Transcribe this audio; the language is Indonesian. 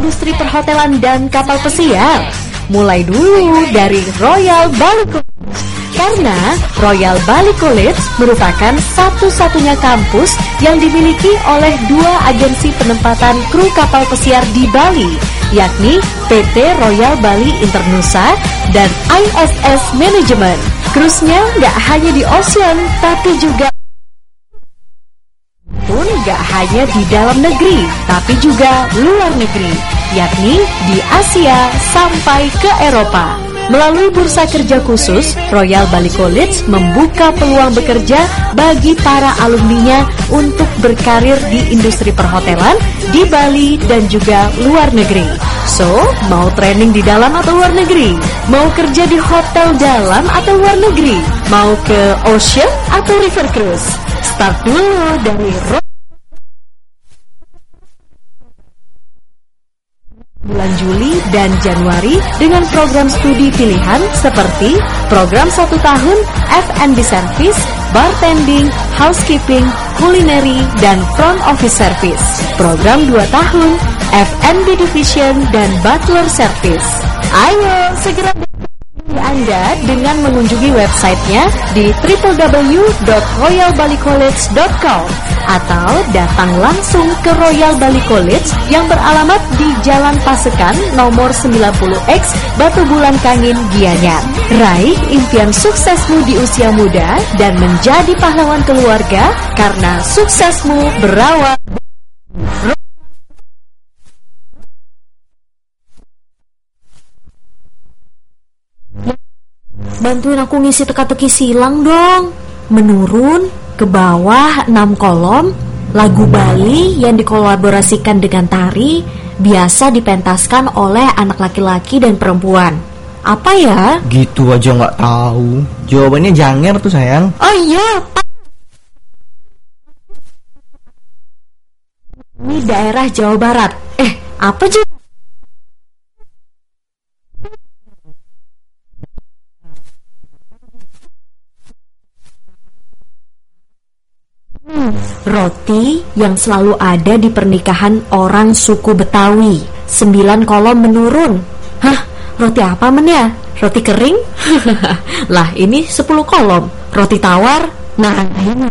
industri perhotelan dan kapal pesiar? Mulai dulu dari Royal Bali College. Karena Royal Bali College merupakan satu-satunya kampus yang dimiliki oleh 2 agensi penempatan kru kapal pesiar di Bali, yakni PT Royal Bali Internusa dan ISS Management. Cruise-nya nggak hanya di ocean, tapi juga pun nggak hanya di dalam negeri, tapi juga luar negeri, yakni di Asia sampai ke Eropa. Melalui bursa kerja khusus, Royal Bali College membuka peluang bekerja bagi para alumninya untuk berkarir di industri perhotelan di Bali dan juga luar negeri. So, mau training di dalam atau luar negeri? Mau kerja di hotel dalam atau luar negeri? Mau ke ocean atau river cruise? Start dulu dari bulan Juli dan Januari dengan program studi pilihan seperti program 1 tahun F&B service, bartending, housekeeping, culinary, dan front office service. Program 2 tahun F&B division dan butler service. Ayo segera Anda dengan mengunjungi websitenya di www.royalbalicollege.com atau datang langsung ke Royal Bali College yang beralamat di Jalan Pasekan nomor 90X Batu Bulan Kangin, Gianyar. Raih impian suksesmu di usia muda dan menjadi pahlawan keluarga karena suksesmu berawal. Bantuin aku ngisi teka-teki silang dong. Menurun, ke bawah 6 kolom, lagu Bali yang dikolaborasikan dengan tari, biasa dipentaskan oleh anak laki-laki dan perempuan. Apa ya? Gitu aja nggak tahu. Jawabannya Janger tuh sayang. Oh iya, ini daerah Jawa Barat. Apa aja? Roti yang selalu ada di pernikahan orang suku Betawi. 9 kolom menurun. Hah, roti apa men ya? Roti kering? Lah ini 10 kolom. Roti tawar? Nah ini